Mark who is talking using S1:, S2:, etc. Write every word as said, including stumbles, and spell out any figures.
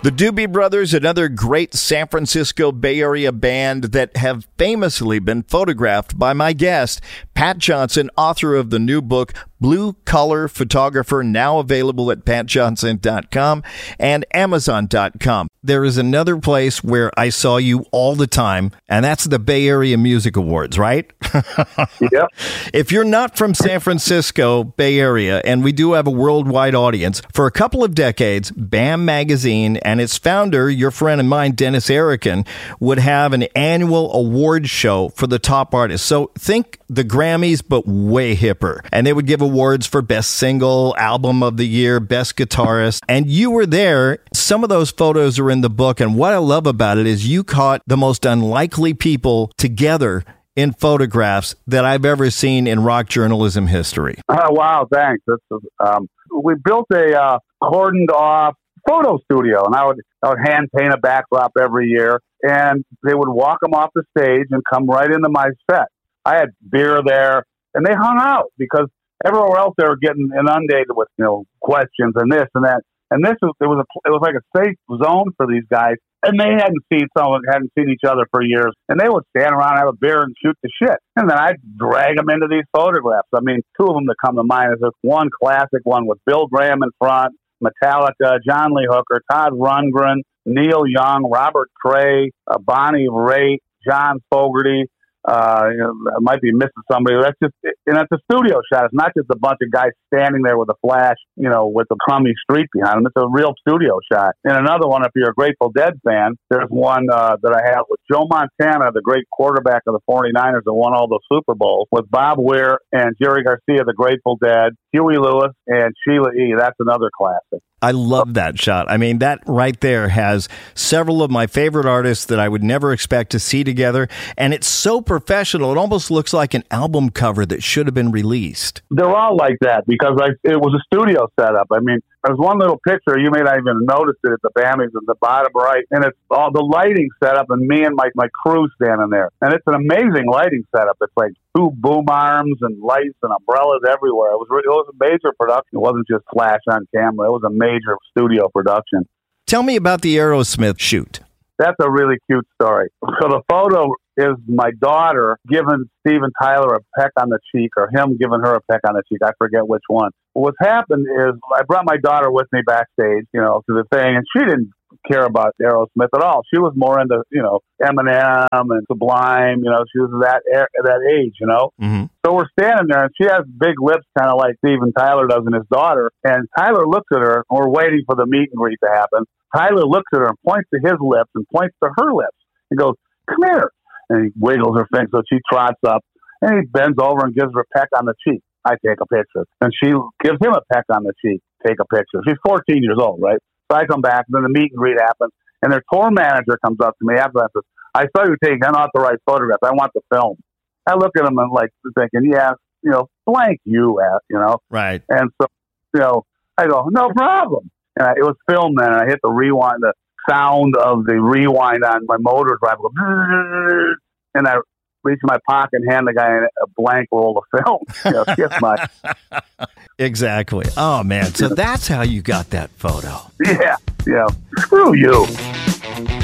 S1: The Doobie Brothers, another great San Francisco Bay Area band that have famously been photographed by my guest, Pat Johnson, author of the new book, Blue Collar Photographer, now available at pat johnson dot com and amazon dot com. There is another place where I saw you all the time, and that's the Bay Area Music Awards, right?
S2: Yep.
S1: If you're not from San Francisco Bay Area, and we do have a worldwide audience, for a couple of decades, BAM Magazine and its founder, your friend and mine, Dennis Erickson, would have an annual award show for the top artists. So think the Grammys, but way hipper. And they would give awards for Best Single, Album of the Year, Best Guitarist. And you were there. Some of those photos are in the book. And what I love about it is you caught the most unlikely people together in photographs that I've ever seen in rock journalism history.
S2: Oh, wow, thanks. That's, um, we built a uh, cordoned off photo studio, and I would, I would hand paint a backdrop every year, and they would walk them off the stage and come right into my set. I had beer there, and they hung out because everywhere else they were getting inundated with, you know, questions and this and that. And this was it was a it was like a safe zone for these guys, and they hadn't seen someone hadn't seen each other for years, and they would stand around, have a beer, and shoot the shit. And then I'd drag them into these photographs. I mean, two of them that come to mind is this one classic one with Bill Graham in front, Metallica, John Lee Hooker, Todd Rundgren, Neil Young, Robert Cray, uh, Bonnie Raitt, John Fogerty. Uh, you know, I might be missing somebody. That's just, and it's a studio shot. It's not just a bunch of guys standing there with a flash, you know, with a crummy street behind them. It's a real studio shot. And another one, if you're a Grateful Dead fan, there's one uh, that I have with Joe Montana, the great quarterback of the forty-niners that won all the Super Bowls, with Bob Weir and Jerry Garcia, the Grateful Dead, Huey Lewis, and Sheila E. That's another classic.
S1: I love that shot. I mean, that right there has several of my favorite artists that I would never expect to see together. And it's so professional. It almost looks like an album cover that should have been released.
S2: They're all like that because I, it was a studio setup. I mean, there's one little picture, you may not even notice it at the Bammies at the bottom right, and it's all the lighting setup and me and my, my crew standing there. And it's an amazing lighting setup. It's like two boom arms and lights and umbrellas everywhere. It was, it was a major production. It wasn't just flash on camera. It was a major studio production.
S1: Tell me about the Aerosmith shoot.
S2: That's a really cute story. So the photo is my daughter giving Steven Tyler a peck on the cheek, or him giving her a peck on the cheek. I forget which one. What's happened is I brought my daughter with me backstage, you know, to the thing, and she didn't care about Aerosmith at all. She was more into, you know, Eminem and Sublime. You know, she was that that age, you know.
S1: Mm-hmm.
S2: So we're standing there, and she has big lips, kind of like Steven Tyler does and his daughter. And Tyler looks at her, and we're waiting for the meet and greet to happen. Tyler looks at her and points to his lips and points to her lips. He goes, "Come here." And he wiggles her finger, so she trots up, and he bends over and gives her a peck on the cheek. I take a picture. And she gives him a peck on the cheek. Take a picture. She's fourteen years old, right? So I come back, and then the meet and greet happens, and their tour manager comes up to me after that and says, "I saw you taking unauthorized photographs. I want the film." I look at him and like thinking, yeah, you know, blank you, ass, you know?
S1: Right.
S2: And so, you know, I go, "No problem." And I, it was filmed then, and I hit the rewind, the sound of the rewind on my motor drive, go, and I reach in my pocket and hand the guy a blank roll of film. You know, kiss my...
S1: Exactly. Oh, man. So that's how you got that photo.
S2: Yeah. Yeah. Screw you.